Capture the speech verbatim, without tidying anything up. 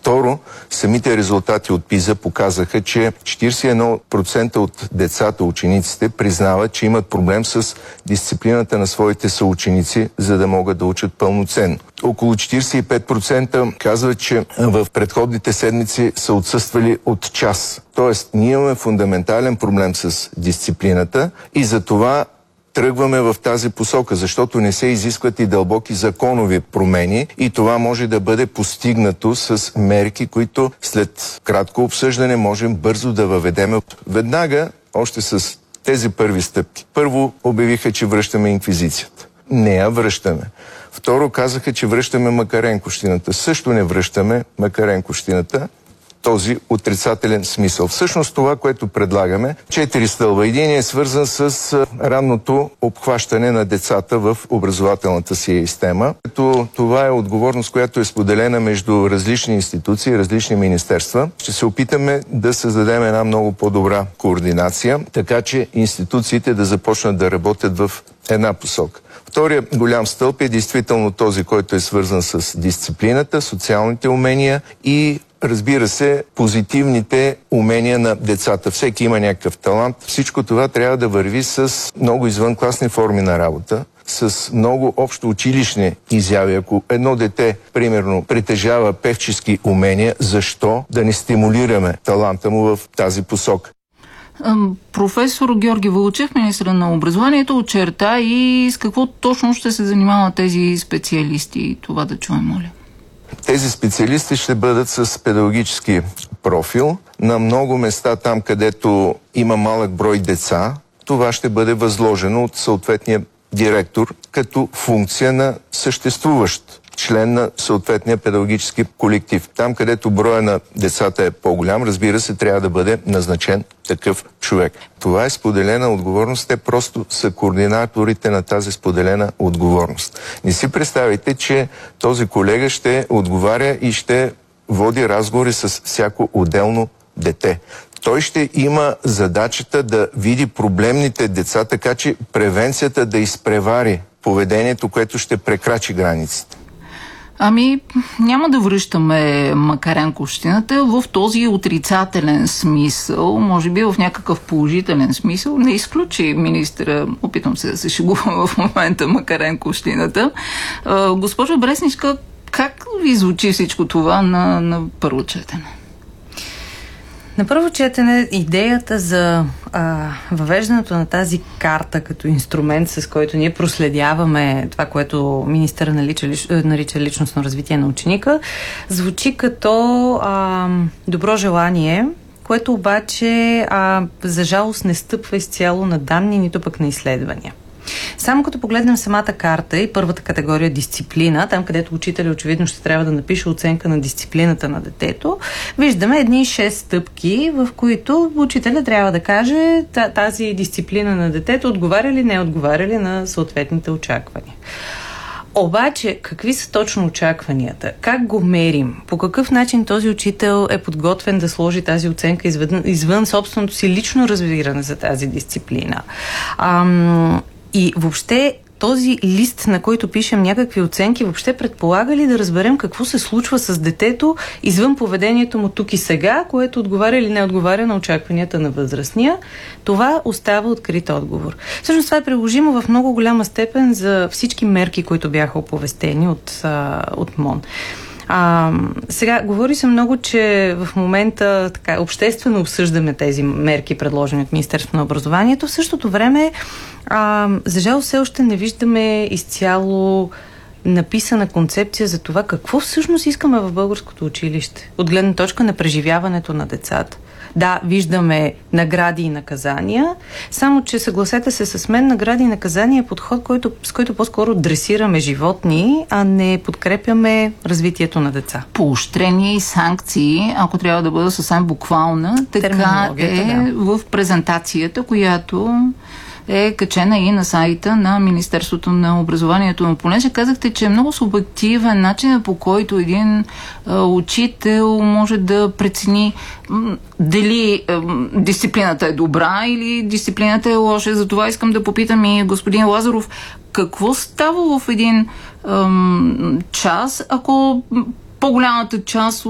Второ, самите резултати от ПИЗа показаха, че четиридесет и едно процента от децата, учениците, признават, че имат проблем с дисциплината на своите съученици, за да могат да учат пълноценно. Около четиридесет и пет процента казват, че в предходните седмици са отсъствали от час. Тоест, ние имаме фундаментален проблем с дисциплината и за това тръгваме в тази посока, защото не се изискват и дълбоки законови промени и това може да бъде постигнато с мерки, които след кратко обсъждане можем бързо да въведем. Веднага, още с тези първи стъпки. Първо обявиха, че връщаме инквизицията. Не я връщаме. Второ, казаха, че връщаме Макаренковщината. Също не връщаме Макаренковщината. Този отрицателен смисъл. Всъщност това, което предлагаме, четири стълба. Един е свързан с ранното обхващане на децата в образователната си система. Това е отговорност, която е споделена между различни институции, различни министерства. Ще се опитаме да създадем една много по-добра координация, така че институциите да започнат да работят в една посока. Втория голям стълб е действително този, който е свързан с дисциплината, социалните умения и, разбира се, позитивните умения на децата. Всеки има някакъв талант. Всичко това трябва да върви с много извънкласни форми на работа, с много общо училищни изяви. Ако едно дете, примерно, притежава певчески умения, защо да не стимулираме таланта му в тази посока? Професор Георги Вълчев, министър на образованието, очерта и с какво точно ще се занимават тези специалисти. Това да чуем, моля. Тези специалисти ще бъдат с педагогически профил. На много места, там където има малък брой деца, това ще бъде възложено от съответния директор като функция на съществуващ член на съответния педагогически колектив. Там, където броя на децата е по-голям, разбира се, трябва да бъде назначен такъв човек. Това е споделена отговорност. Те просто са координаторите на тази споделена отговорност. Не си представите, че този колега ще отговаря и ще води разговори с всяко отделно дете. Той ще има задачата да види проблемните деца, така че превенцията да изпревари поведението, което ще прекрачи границите. Ами, няма да връщаме Макаренковщината в този отрицателен смисъл, може би в някакъв положителен смисъл. Не изключи министъра, опитвам се да се шегувам в момента, Макаренковщината. Госпожо Бресничка, как ви звучи всичко това на, на първо четене? На първо четене идеята за а, въвеждането на тази карта като инструмент, с който ние проследяваме това, което министъра нарича, нарича личностно развитие на ученика, звучи като а, добро желание, което обаче а, за жалост не стъпва изцяло на данни, нито пък на изследвания. Само като погледнем самата карта и първата категория дисциплина, там където учителя очевидно ще трябва да напише оценка на дисциплината на детето, виждаме едни шест стъпки, в които учителя трябва да каже тази дисциплина на детето отговаря ли, не отговаря ли на съответните очаквания. Обаче, какви са точно очакванията? Как го мерим? По какъв начин този учител е подготвен да сложи тази оценка извън, извън собственото си лично разбиране за тази дисциплина? Ам... И въобще този лист, на който пишем някакви оценки, въобще предполага ли да разберем какво се случва с детето извън поведението му тук и сега, което отговаря или не отговаря на очакванията на възрастния? Това остава открит отговор. Всъщност това е приложимо в много голяма степен за всички мерки, които бяха оповестени от, а, от МОН. А, сега, говори се много, че в момента така, обществено обсъждаме тези мерки, предложени от Министерството на образованието. В същото време, а, за жал, все още не виждаме изцяло написана концепция за това какво всъщност искаме в българското училище, от гледна точка на преживяването на децата. Да, виждаме награди и наказания, само че съгласете се с мен, награди и наказания е подход, който, с който по-скоро дресираме животни, а не подкрепяме развитието на деца. Поощрение и санкции, ако трябва да бъда съвсем буквална, така е да. В презентацията, която е качена и на сайта на Министерството на образованието. Но понеже казахте, че е много субективен начин, по който един а, учител може да прецени м, дали а, дисциплината е добра или дисциплината е лоша. Затова искам да попитам и господин Лазаров, какво става в един ам, час, ако по-голямата част